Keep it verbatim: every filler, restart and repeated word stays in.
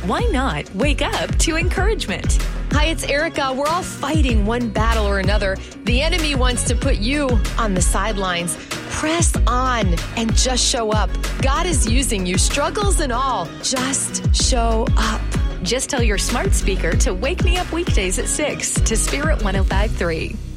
why not wake up to encouragement? Hi, it's Erica. We're all fighting one battle or another. The enemy wants to put you on the sidelines. Press on and just show up. God is using you, struggles and all. Just show up. Just tell your smart speaker to wake me up weekdays at six to Spirit one oh five point three.